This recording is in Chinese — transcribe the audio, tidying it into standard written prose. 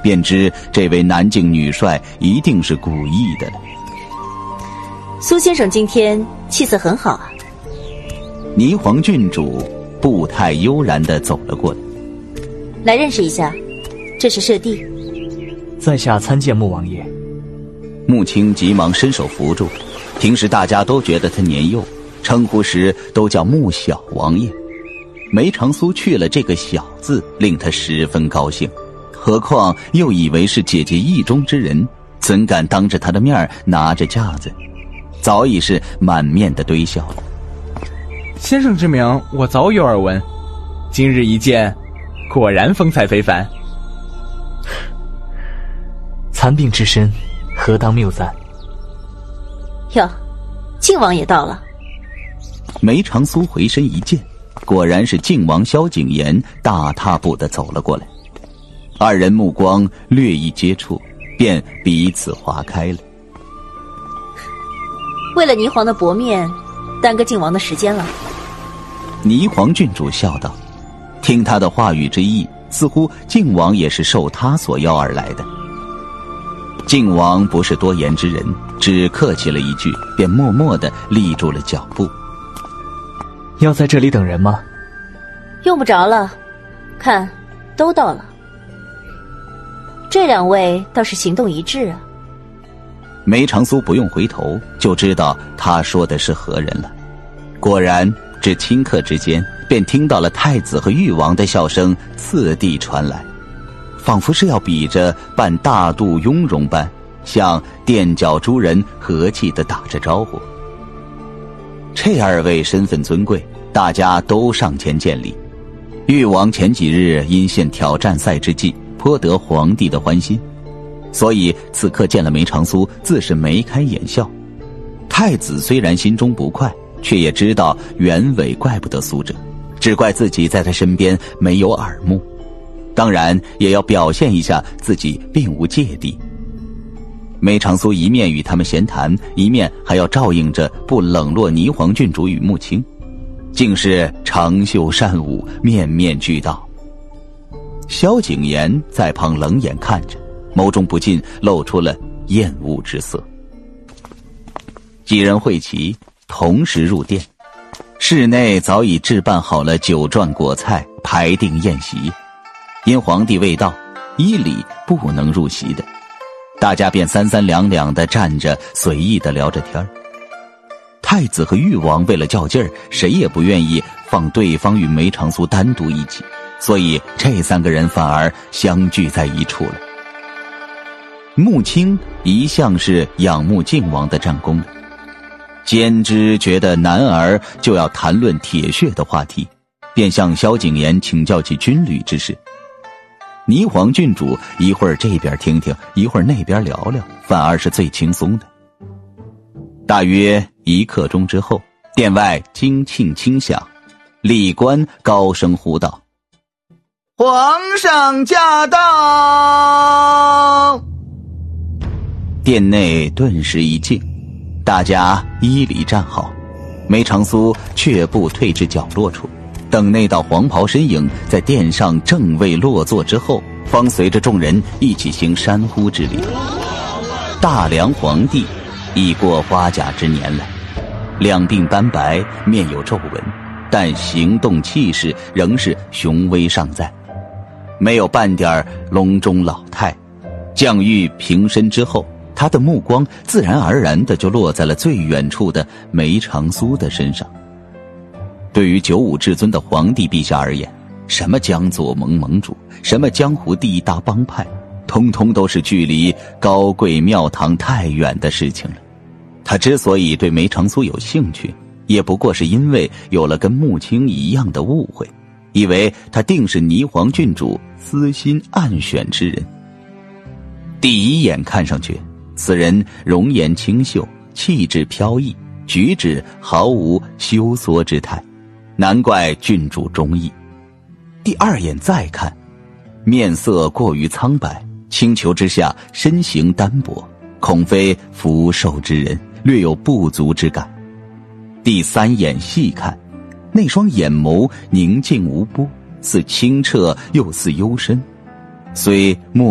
便知这位南境女帅一定是故意的了。 苏先生今天气色很好啊。 霓凰郡主步态悠然地走了过来。 来认识一下，这是舍弟。 在下参见穆王爷。 穆青急忙伸手扶住，平时大家都觉得他年幼，称呼时都叫穆小王爷。梅长苏去了这个小字，令他十分高兴，何况又以为是姐姐意中之人，怎敢当着他的面拿着架子，早已是满面的堆笑了。 先生之名我早有耳闻，今日一见，果然风采非凡。 残病之身，何当谬赞？ 哟，靖王也到了。 梅长苏回身一见，果然是靖王萧景琰大踏步地走了过来。二人目光略一接触，便彼此划开了。 为了霓凰的薄面，耽搁靖王的时间了。 霓凰郡主笑道，听他的话语之意，似乎靖王也是受他所邀而来的。靖王不是多言之人，只客气了一句，便默默地立住了脚步。 要在这里等人吗？ 用不着了，看，都到了。这两位倒是行动一致啊。 梅长苏不用回头就知道他说的是何人了。果然只顷刻之间，便听到了太子和誉王的笑声次第传来，仿佛是要比着扮大度雍容般，向垫脚诸人和气地打着招呼。这二位身份尊贵，大家都上前见礼。誉王前几日因献挑战赛之际，颇得皇帝的欢心，所以此刻见了梅长苏，自是眉开眼笑。太子虽然心中不快，却也知道原委怪不得苏辙，只怪自己在他身边没有耳目，当然也要表现一下自己并无芥蒂。梅长苏一面与他们闲谈，一面还要照应着不冷落霓凰郡主与穆青，竟是长袖善舞，面面俱到。萧景琰在旁冷眼看着，眸中不禁露出了厌恶之色。几人会齐，同时入殿，室内早已置办好了酒馔果菜，排定宴席。因皇帝未到，依礼不能入席的，大家便三三两两地站着，随意地聊着天。太子和誉王为了较劲儿，谁也不愿意放对方与梅长苏单独一起，所以这三个人反而相聚在一处了。穆青一向是仰慕靖王的战功，兼之觉得男儿就要谈论铁血的话题，便向萧景琰请教起军旅之事。霓凰郡主一会儿这边听听，一会儿那边聊聊，反而是最轻松的。大约1刻钟之后，殿外金磬轻响，礼官高声呼道：“ 皇上驾到！” 殿内顿时一静，大家依礼站好。梅长苏却步退至角落处，等那道黄袍身影在殿上正位落座之后，方随着众人一起行山呼之礼。大梁皇帝已过花甲之年了，两鬓斑白，面有皱纹，但行动气势仍是雄威尚在，没有半点隆中老态。降御平身之后，他的目光自然而然地就落在了最远处的梅长苏的身上。对于九五至尊的皇帝陛下而言，什么江左盟盟主，什么江湖第一大帮派，通通都是距离高贵庙堂太远的事情了。他之所以对梅长苏有兴趣，也不过是因为有了跟穆青一样的误会，以为他定是霓凰郡主私心暗选之人。第一眼看上去，此人容颜清秀，气质飘逸，举止毫无羞缩之态，难怪郡主中意。第二眼再看，面色过于苍白，清裘之下身形单薄，恐非福寿之人，略有不足之感。第三眼细看，那双眼眸宁静无波，似清澈又似幽深，虽